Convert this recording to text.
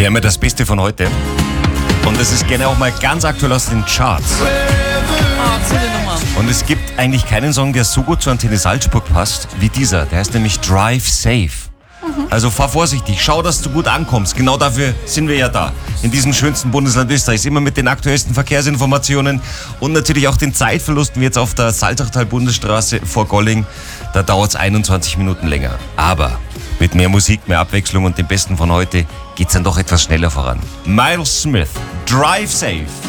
Wir haben ja das Beste von heute. Und das ist gerne auch mal ganz aktuell aus den Charts. Coole Nummer. Und es gibt eigentlich keinen Song, der so gut zu Antenne Salzburg passt wie dieser. Der heißt nämlich Drive Safe. Also fahr vorsichtig, schau, dass du gut ankommst. Genau dafür sind wir ja da. In diesem schönsten Bundesland Österreichs. Immer mit den aktuellsten Verkehrsinformationen und natürlich auch den Zeitverlusten, wie jetzt auf der Salzachtal-Bundesstraße vor Golling. Da dauert es 21 Minuten länger. Aber mit mehr Musik, mehr Abwechslung und dem Besten von heute geht's dann doch etwas schneller voran. Miles Smith, Drive Safe.